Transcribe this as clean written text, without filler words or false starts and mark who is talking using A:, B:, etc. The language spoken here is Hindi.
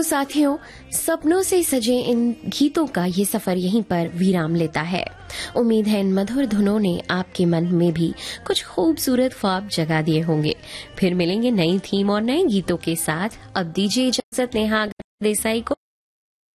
A: साथियों, सपनों से सजे इन गीतों का ये सफर यहीं पर विराम लेता है। उम्मीद है इन मधुर धुनों ने आपके मन में भी कुछ खूबसूरत ख्वाब जगा दिए होंगे। फिर मिलेंगे नई थीम और नए गीतों के साथ। अब दीजिए इजाजत नेहा देसाई को।